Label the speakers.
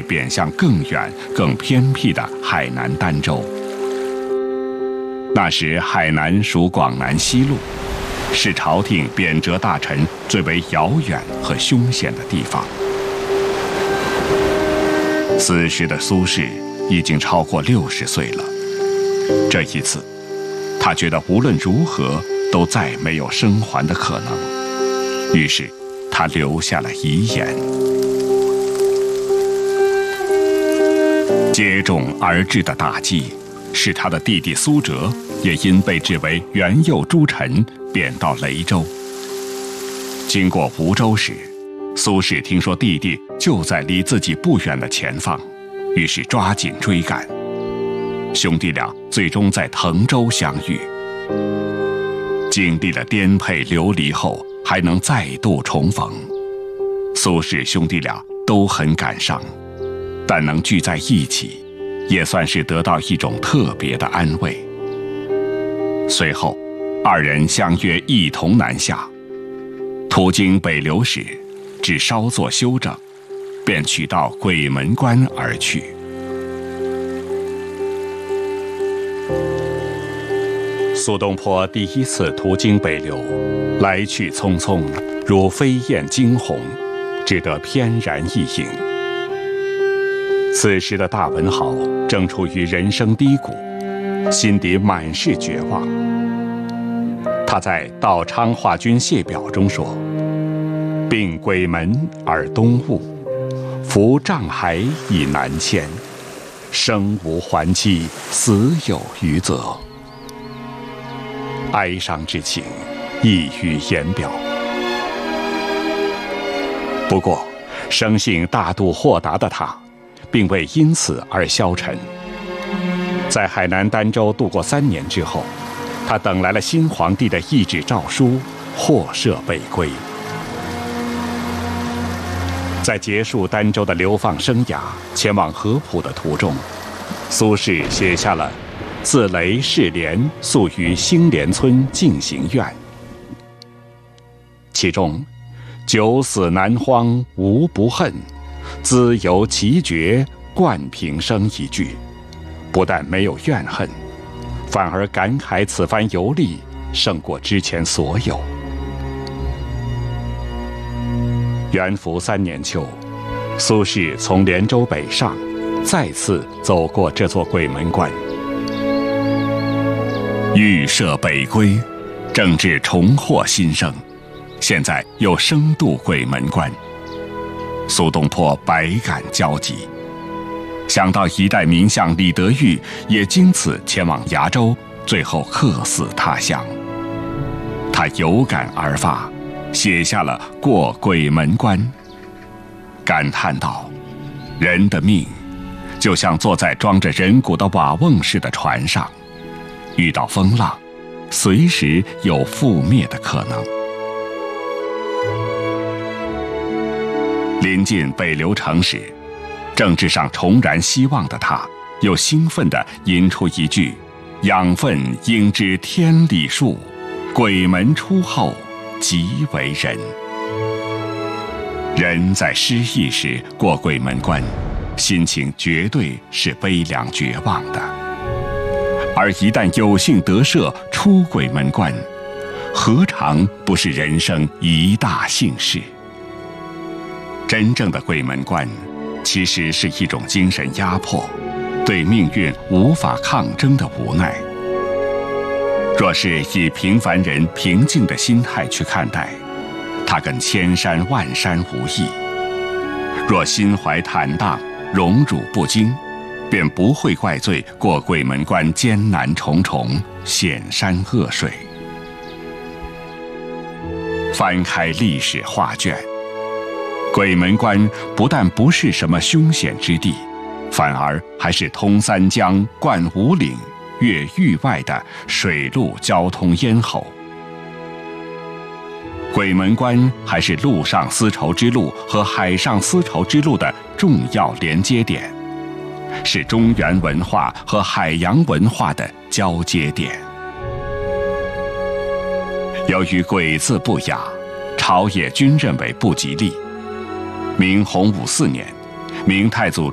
Speaker 1: 贬向更远、更偏僻的海南儋州。那时海南属广南西路，是朝廷贬谪大臣最为遥远和凶险的地方。此时的苏轼已经超过60岁了。这一次，他觉得无论如何都再没有生还的可能，于是他留下了遗言。接踵而至的打击，使他的弟弟苏辙也因被指为元佑诸臣，贬到雷州。经过梧州时，苏轼听说弟弟就在离自己不远的前方，于是抓紧追赶。兄弟俩最终在滕州相遇，经历了颠沛流离后，还能再度重逢。苏轼兄弟俩都很感伤，但能聚在一起，也算是得到一种特别的安慰。随后，二人相约一同南下，途经北流时，只稍作休整，便取到鬼门关而去。苏东坡第一次途经北流，来去匆匆，如飞燕惊鸿，只得翩然一影。此时的大文豪正处于人生低谷，心底满是绝望。他在《道昌华君谢表》中说：“并鬼门而东兀，夫障海以南迁，生无还期，死有余则。”哀伤之情溢于言表。不过，生性大度豁达的他，并未因此而消沉。在海南儋州度过3年之后，他等来了新皇帝的懿旨诏书，获赦北归。在结束儋州的流放生涯，前往合浦的途中，苏轼写下了《自雷誓连宿于兴连村静行院》，其中“九死南荒无不恨，兹由奇绝冠平生”一句，不但没有怨恨，反而感慨此番游历胜过之前所有。元符3年秋，苏轼从连州北上，再次走过这座鬼门关。预设北归，政治重获新生，现在又升渡鬼门关，苏东坡百感交集。想到一代名相李德裕也经此前往崖州，最后客死他乡，他有感而发，写下了《过鬼门关》，感叹道：“人的命，就像坐在装着人骨的瓦瓮似的船上，遇到风浪，随时有覆灭的可能。”临近北流城时，政治上重燃希望的他，又兴奋地吟出一句：“养分应知天理数，鬼门出后即为人。”人在失意时过鬼门关，心情绝对是悲凉绝望的。而一旦有幸得赦出鬼门关，何尝不是人生一大幸事？真正的鬼门关，其实是一种精神压迫，对命运无法抗争的无奈。若是以平凡人平静的心态去看待，它跟千山万山无异；若心怀坦荡，荣辱不惊，便不会怪罪过鬼门关艰难重重，险山恶水。翻开历史画卷，鬼门关不但不是什么凶险之地，反而还是通三江、贯五岭、越域外的水陆交通咽喉。鬼门关还是陆上丝绸之路和海上丝绸之路的重要连接点，是中原文化和海洋文化的交接点。由于鬼字不雅，朝野均认为不吉利。明洪武4年，明太祖